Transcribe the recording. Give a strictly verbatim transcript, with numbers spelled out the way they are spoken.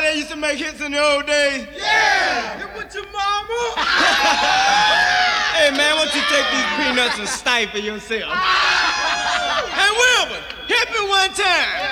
they used to make hits in the old days? Yeah! Hit with your mama! Hey, man, why don't you take these peanuts and stifle yourself? Hey, Wilbur, hit me one time.